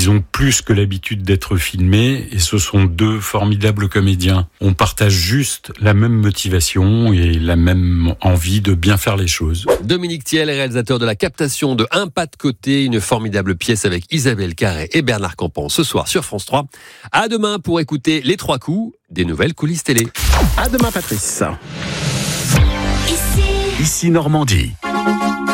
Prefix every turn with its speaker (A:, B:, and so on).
A: Ils ont plus que l'habitude d'être filmés et ce sont deux formidables comédiens. On partage juste la même motivation et la même envie de bien faire les choses.
B: Dominique Thiel est réalisateur de La Captation de Un pas de côté, une formidable pièce avec Isabelle Carré et Bernard Campan ce soir sur France 3. À demain pour écouter les 3 coups des nouvelles coulisses télé.
C: À demain, Patrice. Ici Normandie.